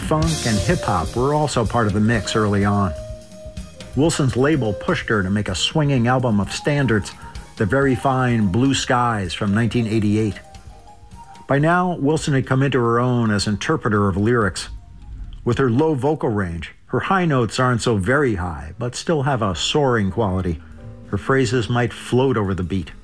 funk, and hip-hop were also part of the mix early on. Wilson's label pushed her to make a swinging album of standards, the very fine Blue Skies from 1988. By now, Wilson had come into her own as interpreter of lyrics. With her low vocal range, her high notes aren't so very high, but still have a soaring quality. Her phrases might float over the beat.